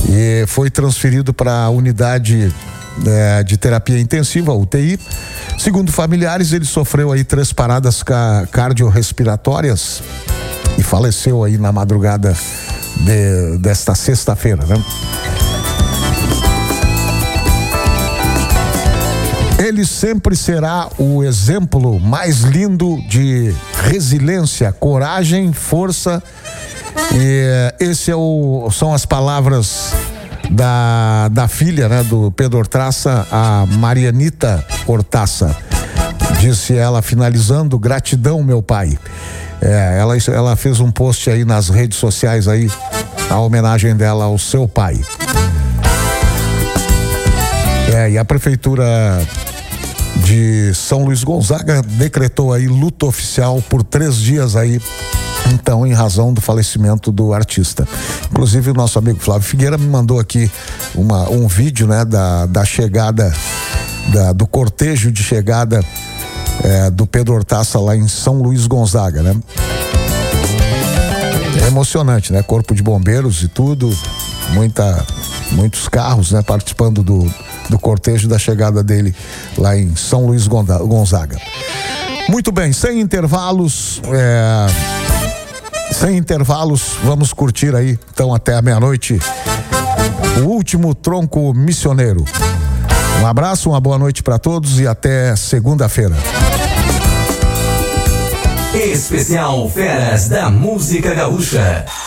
e foi transferido para a unidade de terapia intensiva, UTI. Segundo familiares, ele sofreu aí 3 paradas cardiorrespiratórias e faleceu aí na madrugada desta sexta-feira, né? Ele sempre será o exemplo mais lindo de resiliência, coragem, força. E esse são as palavras da filha, né, do Pedro Hortaça, a Marianita Hortaça. Disse ela, finalizando: gratidão, meu pai. Ela fez um post aí nas redes sociais aí, a homenagem dela ao seu pai. E a prefeitura de São Luís Gonzaga decretou aí luto oficial por 3 dias aí, então, em razão do falecimento do artista. Inclusive, o nosso amigo Flávio Figueira me mandou aqui um vídeo, né, da chegada, do cortejo de chegada do Pedro Hortaça lá em São Luís Gonzaga, né? É emocionante, né? Corpo de bombeiros e tudo, muitos carros, né, participando do cortejo da chegada dele lá em São Luís Gonzaga. Muito bem, sem intervalos, vamos curtir aí, então, até a meia-noite, o último Tronco Missioneiro. Um abraço, uma boa noite para todos e até segunda-feira. Especial Feras da Música Gaúcha.